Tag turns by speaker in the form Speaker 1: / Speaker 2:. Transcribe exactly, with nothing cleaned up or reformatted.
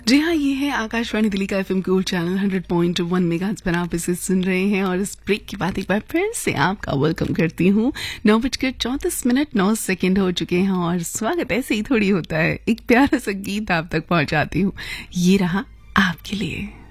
Speaker 1: जी हाँ, ये है आकाशवाणी दिल्ली का FM gold channel hundred point one megahertz पर आप इसे सुन रहे हैं और इस ब्रेक के बाद एक बार फिर से आपका वेलकम करती हूँ। नौ बजकर चौंतीस मिनट नौ सेकंड हो चुके हैं और स्वागत ऐसे ही थोड़ी होता है, एक प्यारा सा गीत आप तक पहुँचाती हूँ। ये रहा आपके लिए।